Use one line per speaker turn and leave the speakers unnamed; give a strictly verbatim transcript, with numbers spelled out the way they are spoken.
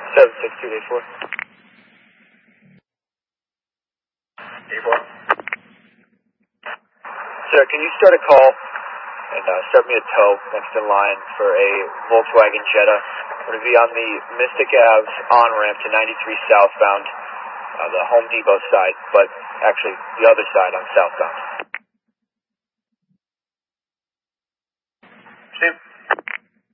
seven six two eight four. eight four. Sir, can you start a call and uh, start me a tow next in line for a Volkswagen Jetta? I'm going to be on the Mystic Ave on-ramp to ninety-three southbound, uh, the Home Depot side, but actually the other side on southbound. Steve?